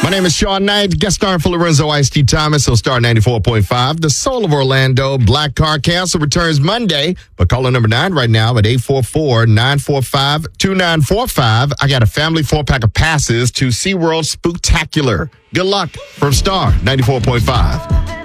My name is Sean Knight, guest star for Lorenzo Ice-T Thomas. He'll star 94.5. The Soul of Orlando, Black Car Council returns Monday. But caller number 9 right now at 844-945-2945. I got a family 4-pack of passes to SeaWorld Spooktacular. Good luck from Star 94.5.